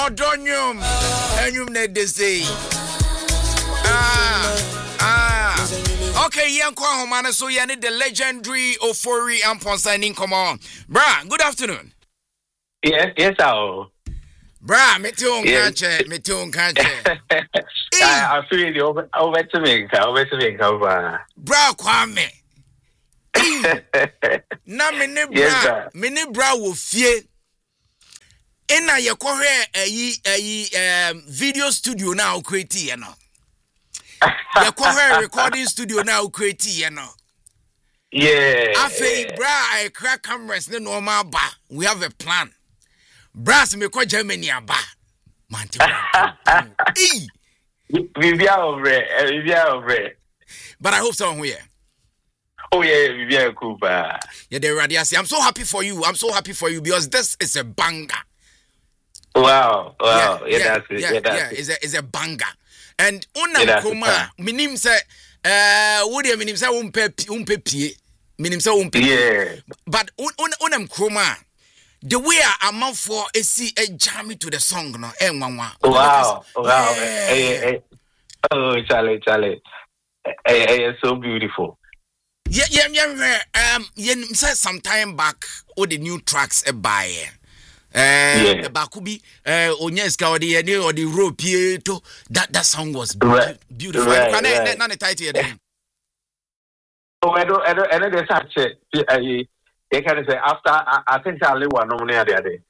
Odonyum. Enyum ne de say. Okay, Yanko Homana, so you need the legendary Ofori Amponsigning. Come on. Bra, good afternoon. Yes, I'll. Bra, me too, can't I feel you over to me, over. Bra, Kwame. Na mini bra wo fie. Ena ye ko hwe video studio na o create ye no. Ye ko hwe recording studio na o create ye no. Yeah. Afei bra I crack cameras ne normal ba. We have a plan. Brass me ko Germany aba. Mante. We be over. But I hope someone here. Oh yeah, we be cool ba. Yeah, the radiasi. I'm so happy for you. Because this is a banger. Wow. Yeah, it's a banger. And unam koma minim say wo de minim say umpe pie. Minim say umpe. Yeah. But unam koma the way I'm out for AC a jam to the song no enwanwa. Wow. Hey. Oh, Charlie. Hey, so beautiful. Yeah. Say some time back all the new tracks buy. Bakubi Onyeska or the rope to that song was beautiful. Right. Not the title then. Oh, I don't such it. They can say after I think I'll leave one the other day.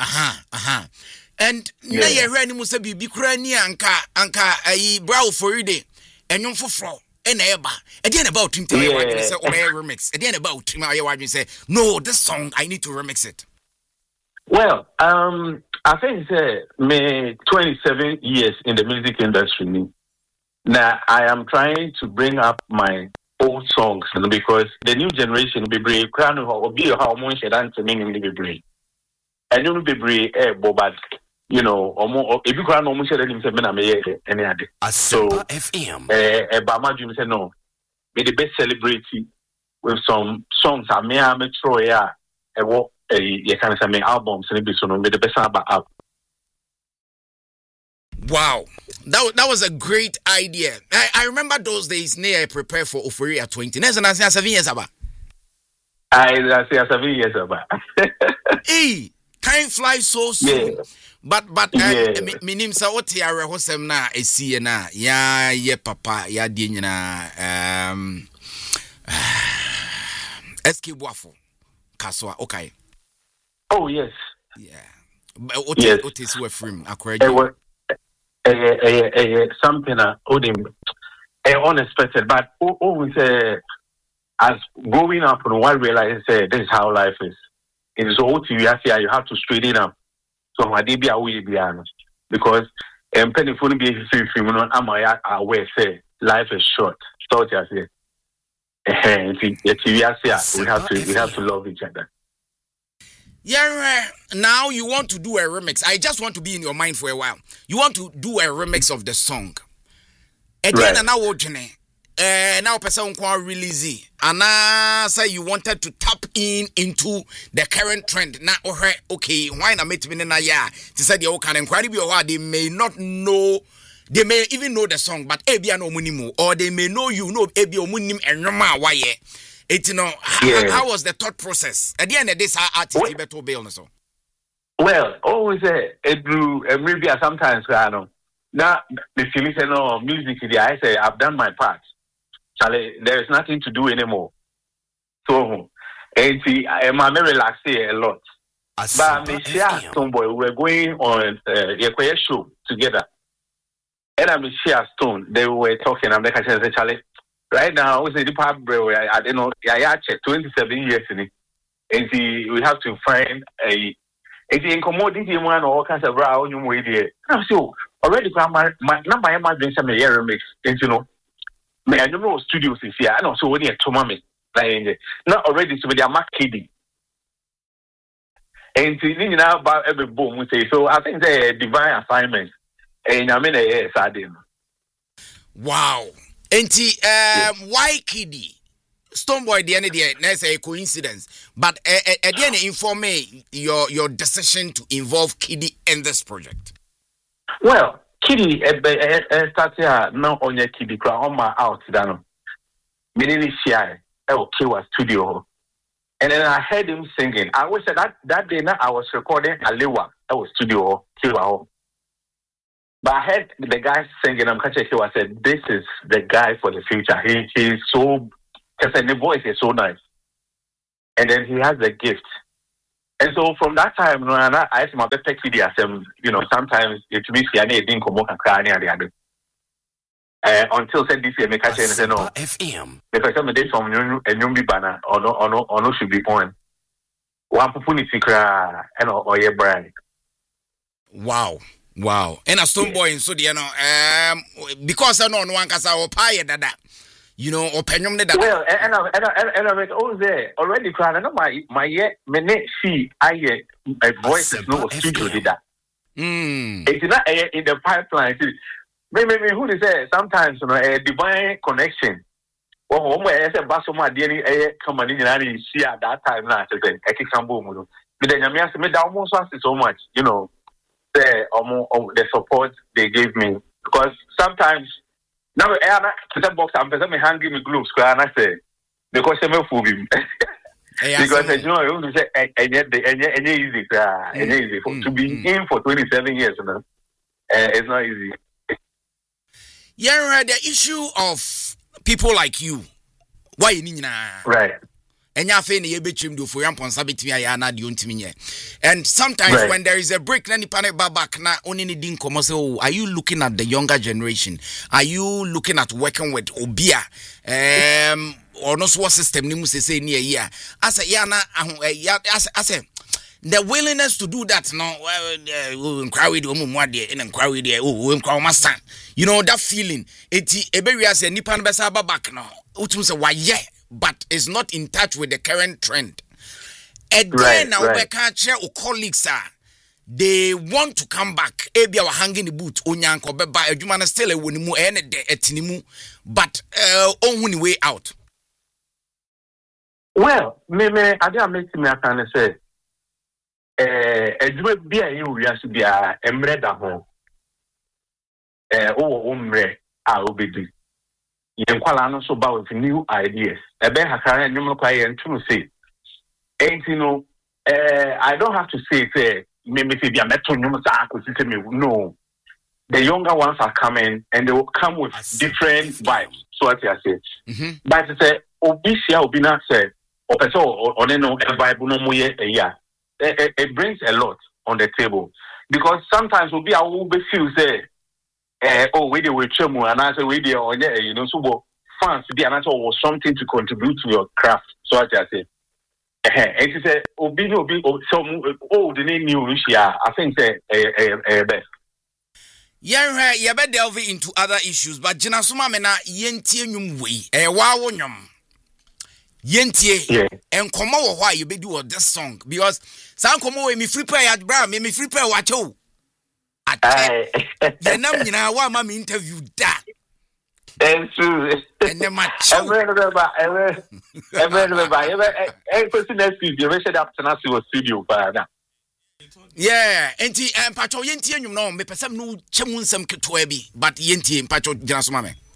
And na ye hwe ni musa bibi kura ni anka brow for you day enwon foforo e na eba e dey about him tell you say remix e dey about him you say no this song I need to remix it. Well, I think me 27 years in the music industry. Now I am trying to bring up my old songs because the new generation be brave. Crown or be how much dance meaning be brave. And you be brave, but you know, if you can't almost any other. So FM. Bama Jim said no. Be the best celebrity with some songs. I may Troya. You can say albums and be so no. Be the best album. Wow, that was a great idea. I remember those days. I prepared for Euphoria 20. Next, I say 7 years about. I say 7 years about. Hey, time flies so soon. Yeah. But minim sa what ya rehosem na esi na ya ye papa ya die nyina SK Boafo Kaswa okay. Oh yes. Yeah. What is we frame akwaje? Something unexpected, but always as growing up, one realizes this is how life is. It is all you have to straighten up. So I did be because penny phone be am I aware say life is short. So I say we have to love each other. Yeah, now you want to do a remix. I just want to be in your mind for a while. You want to do a remix of the song. Again, and now person can release it. And say you wanted to tap into the current trend. Now, okay, why not meet me na ya? To say the can inquiry be they may not know. They may even know the song, but ebi no munimo, or they may know ebi omunim enroma waye. It how was the thought process? At the end of this, artist better bail so. Well, always maybe sometimes now the feeling say no music. I say I've done my part. Charlie, there is nothing to do anymore. So, and see, I'm very relaxed a lot. But me share Stonebwoy, we're going on a show together. And I'm share Stone. They were talking. I'm like I said, Charlie. Right now, we say the part where I don't know. I check 27 years in it, and see we have to find a. It's incommodity one or kinds of brow you way there. So already, my doing some remix, and me I don't know studios is here. I know so when you to mommy, like not already so they are mark kidding. And see now about every boom we say. So I think the divine assignment, and I mean yes, I did. Wow. Why Kiddy? Stonebwoy the end of the day, that's a coincidence. But at the end, inform me your decision to involve Kiddy in this project. Well, Kitty, started now on your Kitty, on my out, Dano. Meaning, I was studio. And then I heard him singing. I wish that day now I was recording Alewa. I was studio, Kiwa. But I heard the guy singing. I'm catching I said, "This is the guy for the future. He's so, because the voice is so nice, and then he has the gift." And so from that time, I asked my best Kitty. I said, sometimes it means I didn't come and cry until said this year, make I say no. FM. Because some days from a new banner or no should be on. One opportunity cry and or your brand. Wow. And a stone boy in so because I know one cause I will pay that. Opinion that. Well, and I was all there already crying. I know my minute see my voice is no studio did that. It's not in the pipeline. Maybe who is there? Sometimes a divine connection. Well, when I said Basoma, DNA come and see at that time now. I said, I can't boom. But then I made almost so much, the support they gave me. Because sometimes now I box I'm hanging me gloves and I say because I'm a fool. Because you say and easy to be in for 27 years, it's not easy. Yeah, the issue of people like you. Why you right? And you feel you be trim do for your responsibility. And sometimes when there is a break, then you panic back. Na only needing come say, oh, are you looking at the younger generation? Are you looking at working with Obia? Or no what system? Ni must say near year. I say I say. The willingness to do that now, inquiry that feeling. Eberias and Nipan Besaba back now. Utum say why but it's not in touch with the current trend. And then now we can't share colleagues they want to come back. Ebi are hanging the boot onyanko beba edumana still e wonimu ene de etinimu but on way out. Well, me I didn't make me can say eduma bia you wiase bia emre da ho umre a obedi yenkwala no so ba with new ideas ebe hakara nyum kwa ye ntum say I don't have to say me say bia meto nyum sa akosise me no, the younger ones are coming and they will come with different vibes, so what I say but say obi na say opeso oneno vibe no mo ye it brings a lot on the table because sometimes we'll be feel say we they will chemu and I say we they on so fans be and was something to contribute to your craft, so I say and she said obi some the name new I think say best you better delve into other issues but Jinasuma mena yentie nyum we wa wonyom yentie and come over why you be do this song because some come away me free play at bra me free play watch you the nam nyina wa ma me interview that it's true and the match every person next week you said up to us studio para and patcho yentie nyum no me pese no chemu nsem ketwa bi but yentie patcho Jinasuma me